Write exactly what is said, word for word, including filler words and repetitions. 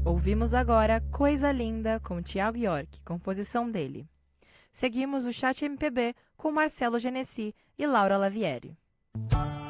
Ouvimos agora Coisa Linda com Thiago York, composição dele. Seguimos o Chat M P B com Marcelo Genesi e Laura Lavieri.